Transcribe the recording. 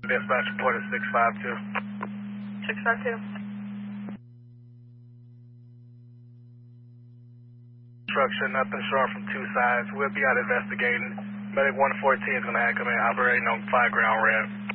Dispatch reported 652. 652. Structure, nothing short from two sides. We'll be out investigating. Medic 114 is going to have come in operating on 5 ground red.